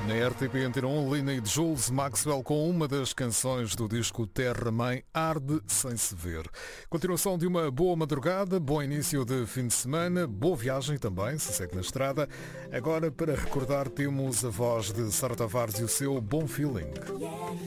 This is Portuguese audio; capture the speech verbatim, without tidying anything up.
Na R T P Antena um, Lina e Jules Maxwell com uma das canções do disco Terra Mãe, Arde Sem Se Ver. Continuação de uma boa madrugada, bom início de fim de semana, boa viagem também, se segue na estrada. Agora, para recordar, temos a voz de Sara Tavares e o seu Bom Feeling.